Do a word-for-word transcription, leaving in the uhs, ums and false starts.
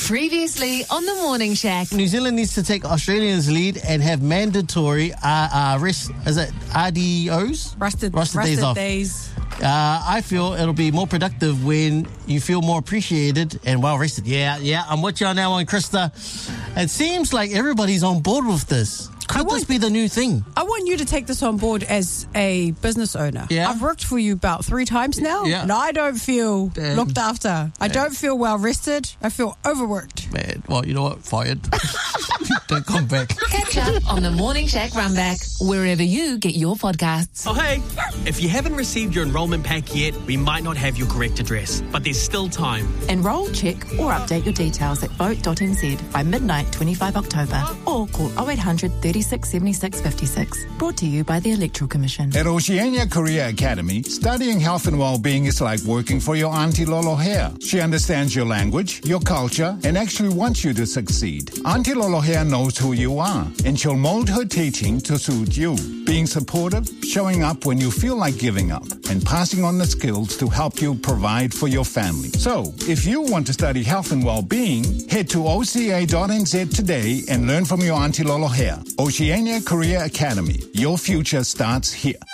Previously on the Morning Shack. New Zealand needs to take Australia's lead and have mandatory uh, uh, rest, is it R D Os? Rusted, rusted, rusted days off. days. Uh, I feel it'll be more productive when you feel more appreciated and well rested. Yeah, yeah, I'm with you on that one, Krista. It seems like everybody's on board with this. Could want, this be the new thing? I want you to take this on board as a business owner. Yeah. I've worked for you about three times now, yeah. and I don't feel Damn. looked after. I Damn. don't feel well rested. I feel overworked. Man, well, you know what? Fired. Don't come back. Catch up on the Morning Shack Runback, wherever you get your podcasts. Oh, hey, if you haven't received your enrolment pack yet, we might not have your correct address, but there's still time. Enrol, check or update your details at vote dot n z by midnight twenty-fifth October or call oh eight hundred, thirty-six, seventy-six, fifty-six. Brought to you by the Electoral Commission. At Oceania Career Academy, studying health and well-being is like working for your Auntie Lolo Hair. She understands your language, your culture, and actually wants you to succeed. Auntie Lolo Hair knows who you are, and she'll mold her teaching to suit you. Being supportive, showing up when you feel like giving up, and passing on the skills to help you provide for your family. So, if you want to study health and well-being, head to O C A dot n z today and learn from your Auntie Lolo Hair. Oceania Career Academy. Your future starts here.